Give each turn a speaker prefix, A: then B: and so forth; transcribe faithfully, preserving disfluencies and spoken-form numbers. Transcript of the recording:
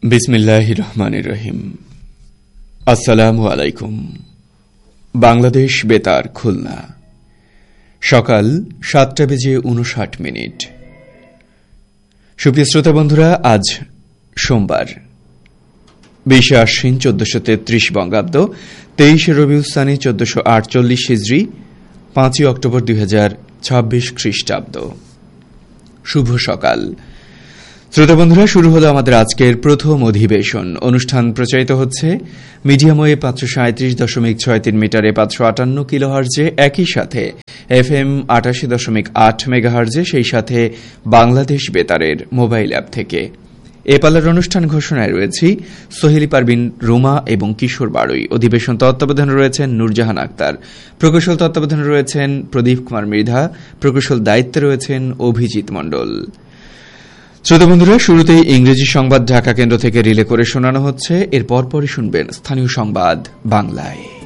A: বিসমিল্লাহির রহমানির রহিম। আসসালামু আলাইকুম। বাংলাদেশ বেতার খুলনা, সকাল সাতটা বেজে উনষাট মিনিট। সুপ্রিয় শ্রোতা বন্ধুরা, আজ সোমবার বিশে আশ্বিন চোদ্দশো তেত্রিশ বঙ্গাব্দ, তেইশে রবিউল চোদ্দশো আটচল্লিশ হিজরি, পাঁচই অক্টোবর দুই হাজার ছাব্বিশ খ্রিস্টাব্দ। শুভ সকাল শ্রোতা বন্ধুরা। শুরু হলো আমাদের আজকের প্রথম অধিবেশন। অনুষ্ঠান প্রচারিত হচ্ছে মিডিয়াম ওয়ে পাঁচশো সাঁত্রিশ দশমিক ছয় তিন মিটারে পাঁচশো আটান্ন কিলোহার্জে, একই সাথে এফ এম আটাশি দশমিক আট মেগাহার্জে, সেই সাথে বাংলাদেশ বেতারের মোবাইল অ্যাপ থেকে। এ পালার অনুষ্ঠান ঘোষণায় রয়েছি সোহেলি পারবিন, রুমা এবং কিশোর বাড়ই। অধিবেশন তত্ত্বাবধানে রয়েছেন নূরজাহান আক্তার, প্রকৌশল তত্ত্বাবধানে রয়েছেন প্রদীপ কুমার মৃধা, প্রকৌশল দায়িত্বে রয়েছেন অভিজিৎ মণ্ডল। শ্রোতা বন্ধুরা, শুরুতেই ইংরেজি সংবাদ ঢাকা কেন্দ্র থেকে রিলে করে শোনানো হচ্ছে। এর পরপরই শুনবেন স্থানীয় সংবাদ বাংলায়।